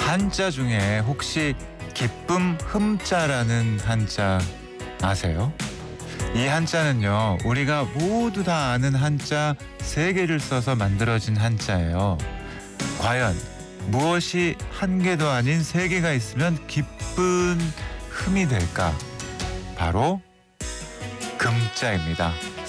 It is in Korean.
한자 중에 혹시 기쁨 흠자라는 한자 아세요? 이 한자는요, 우리가 모두 다 아는 한자 3개를 써서 만들어진 한자예요. 과연 무엇이 한 개도 아닌 3개가 있으면 기쁜 흠이 될까? 바로 금자입니다.